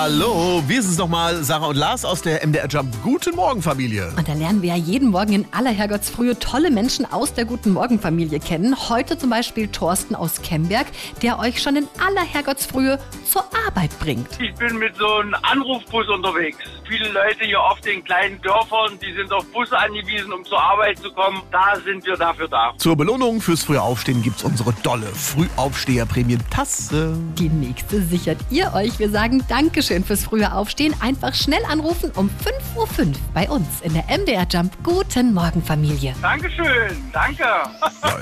Hallo, wir sind es nochmal, Sarah und Lars aus der MDR Jump Guten Morgen Familie. Und da lernen wir ja jeden Morgen in aller Herrgottsfrühe tolle Menschen aus der Guten Morgen Familie kennen. Heute zum Beispiel Thorsten aus Kemberg, der euch schon in aller Herrgottsfrühe zur Arbeit bringt. Ich bin mit so einem Anrufbus unterwegs. Viele Leute hier oft in kleinen Dörfern, die sind auf Busse angewiesen, um zur Arbeit zu kommen. Da sind wir dafür da. Zur Belohnung fürs frühe Aufstehen gibt's unsere dolle Frühaufsteher-Prämien-Tasse. Die nächste sichert ihr euch. Wir sagen Dankeschön fürs frühe Aufstehen. Einfach schnell anrufen um 5:05 Uhr bei uns in der MDR Jump Guten Morgen Familie. Dankeschön, danke. Ja,